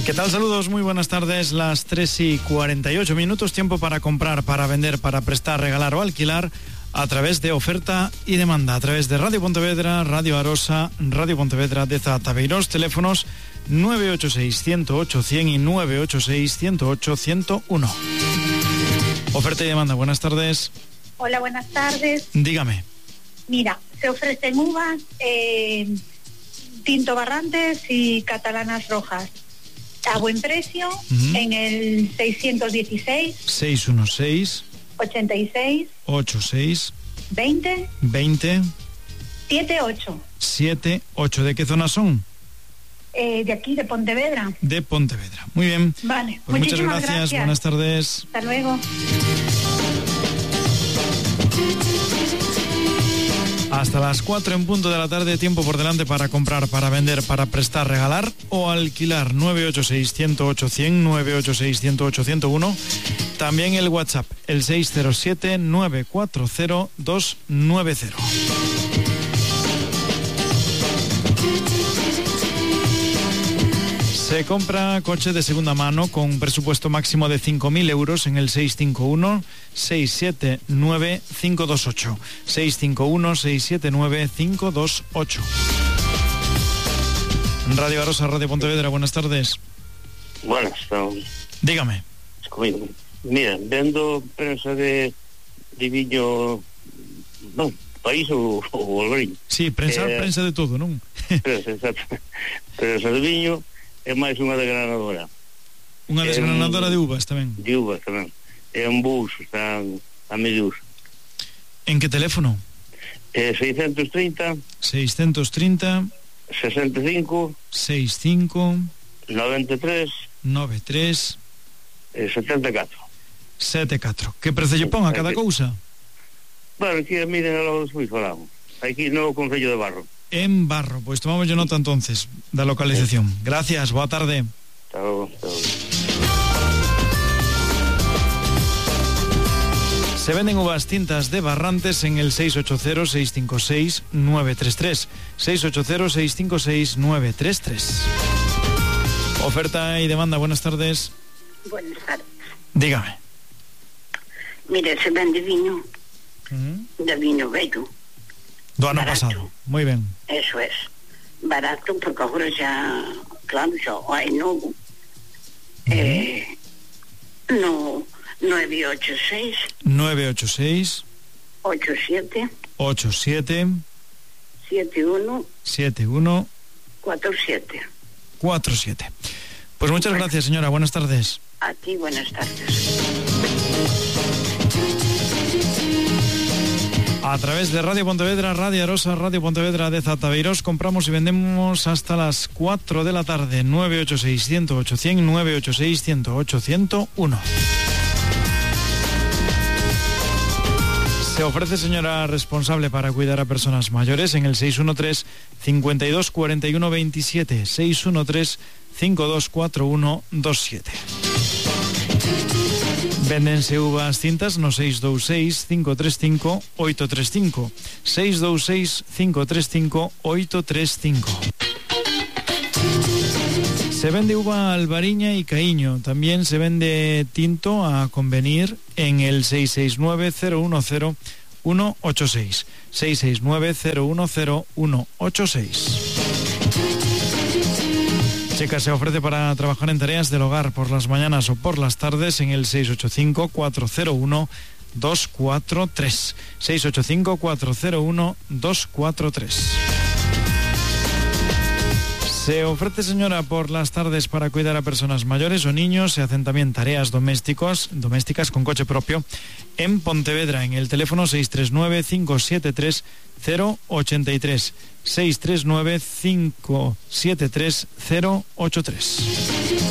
¿Qué tal? Saludos, muy buenas tardes. Las 3:48, tiempo para comprar, para vender, para prestar, regalar o alquilar a través de oferta y demanda, a través de Radio Pontevedra, Radio Arosa, Radio Pontevedra de Zataveiros, teléfonos 986-108-100 y 986-108-101. Oferta y demanda, buenas tardes. Hola, buenas tardes. Dígame. Mira, se ofrecen uvas, tinto barrantes y catalanas rojas a buen precio, en el 616 616 86 86 20 20 78. 78. ¿De qué zona son? De aquí, de Pontevedra. De Pontevedra. Muy bien. Vale. Pues muchas gracias. Buenas tardes. Hasta luego. Hasta las 4 en punto de la tarde, tiempo por delante para comprar, para vender, para prestar, regalar o alquilar. 986-108-100, 986-108-101. También el WhatsApp, el 607-940-290. Se compra coche de segunda mano con un presupuesto máximo de 5.000 euros en el 651-679-528. 651-679-528. Radio Arosa, Radio Pontevedra, buenas tardes. Buenas, dígame. Mira, vendo prensa de viño, no, país o Alvarín. Sí, prensa de todo, non? Prensa, exacto. Prensa de viño é máis unha desgranadora. Unha desgranadora de uvas tamén. De uvas tamén. É un bus, están a medio uso. En que teléfono? 630 65 65 93 74. Que prezo lle pon a cada cousa? Bueno, aquí miden a los despois falamos. Aquí no Concello de Barro. En Barro, pues tomamos yo nota entonces da localización. Gracias, boa tarde. Chao. Se venden uvas tintas de Barrantes en el 680-656-933. 680-656-933. Oferta y demanda, buenas tardes. Buenas tardes. Dígame. Mire, se vende viño, de vino bello. Do ano barato. pasado, muy bien. Eso es, barato, porque agora xa, claro, xa hai novo. No 986 87 71 47. Pues muchas gracias, señora, buenas tardes. A ti, buenas tardes. A través de Radio Pontevedra, Radio Arosa, Radio Pontevedra de Zataveiros, compramos y vendemos hasta las 4 de la tarde. 986-108-100, 986-108-101. Se ofrece señora responsable para cuidar a personas mayores en el 613-5241-27, 613-5241-27. Véndense uvas cintas no 626-535-835, 626-535-835. Se vende uva albariña y caíño. También se vende tinto a convenir en el 669-010-186, 669-010-186. Checa se ofrece para trabajar en tareas del hogar por las mañanas o por las tardes en el 685-401-243. 685-401-243. Se ofrece, señora, por las tardes para cuidar a personas mayores o niños. Se hacen también tareas domésticas con coche propio en Pontevedra, en el teléfono 639-573-083. 639-573-083.